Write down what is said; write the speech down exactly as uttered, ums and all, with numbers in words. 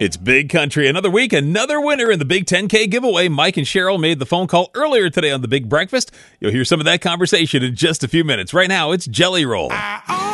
It's Big Country. Another week, another winner in the Big ten K giveaway. Mike and Cheryl made the phone call earlier today on the Big Breakfast. You'll hear some of that conversation in just a few minutes. Right now, it's Jelly Roll. I